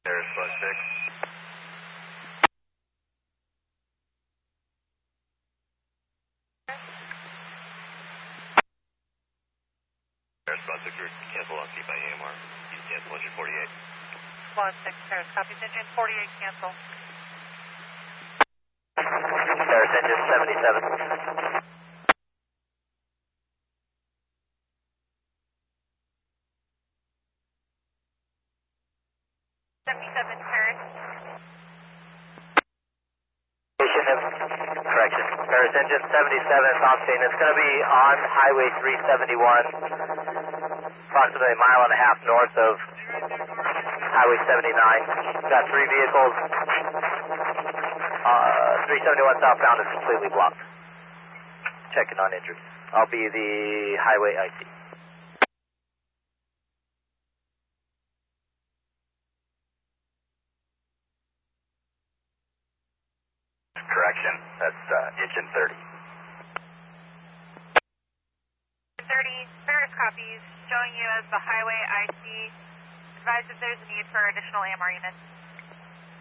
There's +6. There's +6, cancel on seat by AMR. Cancel engine 48. Squad 6, Paris, copies engine 48, cancel. Paris engine 77. 77, Paris. Correction. Paris engine 77 octane. It's going to be on Highway 371, approximately a mile and a half north of Highway 79. Got 3 vehicles. 371 southbound is completely blocked. Checking on injuries. I'll be the highway IC. Correction, that's engine 30. 30, Paris copies, showing you as the highway IC. Advise if there's a need for additional AMR units.